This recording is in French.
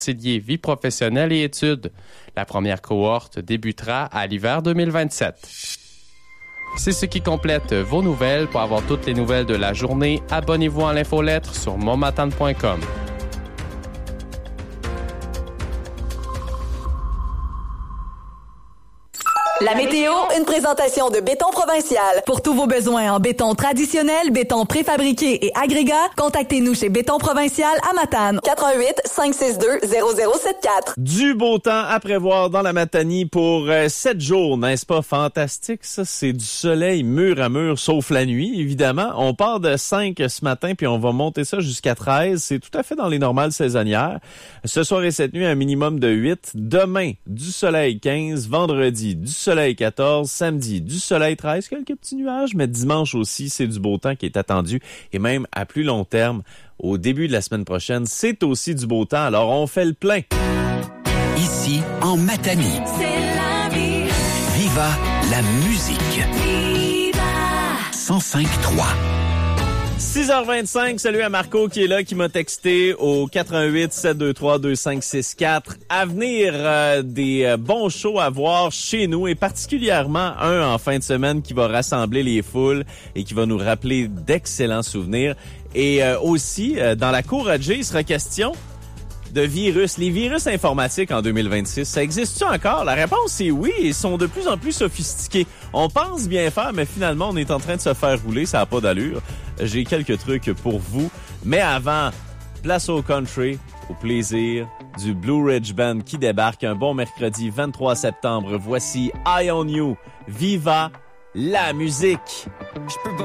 concilier vie professionnelle et études. La première cohorte débutera à l'hiver 2027. C'est ce qui complète vos nouvelles. Pour avoir toutes les nouvelles de la journée, abonnez-vous à l'infolettre sur montmatane.com. La météo, une présentation de Béton Provincial. Pour tous vos besoins en béton traditionnel, béton préfabriqué et agrégat, contactez-nous chez Béton Provincial à Matane. 88 562 0074. Du beau temps à prévoir dans la Matanie pour 7 jours, n'est-ce pas fantastique? Ça, c'est du soleil mur à mur, sauf la nuit, évidemment. On part de 5 ce matin, puis on va monter ça jusqu'à 13. C'est tout à fait dans les normales saisonnières. Ce soir et cette nuit, un minimum de 8. Demain, du soleil 15. Vendredi, du soleil 14, samedi du soleil 13, quelques petits nuages, mais dimanche aussi, c'est du beau temps qui est attendu. Et même à plus long terme, au début de la semaine prochaine, c'est aussi du beau temps. Alors, on fait le plein. Ici, en Matanie. C'est la vie. Viva la musique. Viva. 105.3. 6h25, salut à Marco qui est là, qui m'a texté au 88 723 2564. À venir, des bons shows à voir chez nous et particulièrement un en fin de semaine qui va rassembler les foules et qui va nous rappeler d'excellents souvenirs. Et aussi, dans la cour à Jay, il sera question de virus. Les virus informatiques en 2026, ça existe-tu encore? La réponse est oui, ils sont de plus en plus sophistiqués. On pense bien faire, mais finalement, on est en train de se faire rouler, ça n'a pas d'allure. J'ai quelques trucs pour vous. Mais avant, place au country, au plaisir du Blue Ridge Band qui débarque un bon mercredi 23 septembre. Voici Eye on You. Viva la musique!